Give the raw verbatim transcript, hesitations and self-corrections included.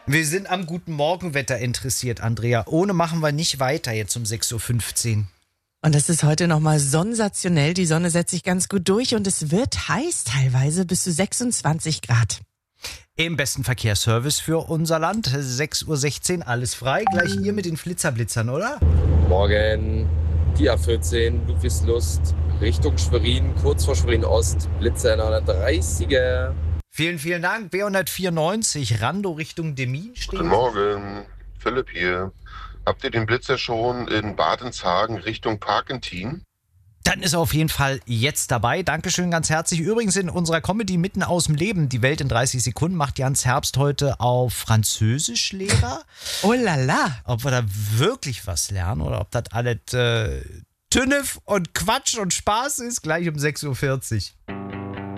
Wir sind am guten Morgenwetter interessiert, Andrea. Ohne machen wir nicht weiter jetzt um sechs Uhr fünfzehn. Und das ist heute nochmal sensationell. Die Sonne setzt sich ganz gut durch und es wird heiß teilweise bis zu sechsundzwanzig Grad. Im besten Verkehrsservice für unser Land. sechs Uhr sechzehn, alles frei. Gleich ihr mit den Flitzerblitzern, oder? Morgen, die A vierzehn, Ludwigslust, Richtung Schwerin, kurz vor Schwerin Ost, Blitzer in einer dreißiger. Vielen, vielen Dank. B hundertvierundneunzig, Rando Richtung Demmin stehen. Guten Morgen, Philipp hier. Habt ihr den Blitzer schon in Badenzagen Richtung Parkentin? Dann ist er auf jeden Fall jetzt dabei. Dankeschön ganz herzlich. Übrigens in unserer Comedy Mitten aus dem Leben, die Welt in dreißig Sekunden, macht Jans Herbst heute auf Französischlehrer. Oh la la. Ob wir da wirklich was lernen oder ob das alles äh, Tünnef und Quatsch und Spaß ist, gleich um sechs Uhr vierzig.